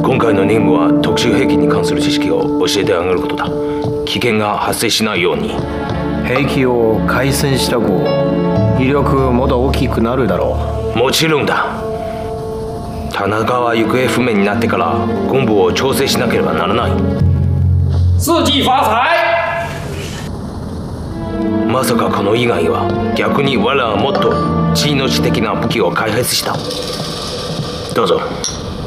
今回の任務は特殊兵器に関する知識を教えてあげることだ。危険が発生しないように。 兵器を改善した方威力もっと大きくなるだろう。もちろんだ。田中は行方不明になってから軍部を調整しなければならない。 四季发財。 まさかこの以外は逆に我らはもっと地の知的な武器を開発した。どうぞ。